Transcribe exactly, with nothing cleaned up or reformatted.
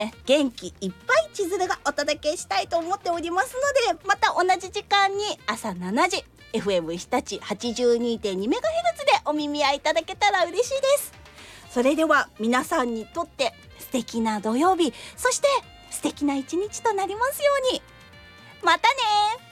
元気いっぱい千鶴がお届けしたいと思っておりますので、また同じ時間に朝しちじ エフエム 日立 はちじゅうにてんにメガヘルツ でお耳合いいただけたら嬉しいです。それでは皆さんにとって素敵な土曜日、そして素敵な一日となりますように。またね。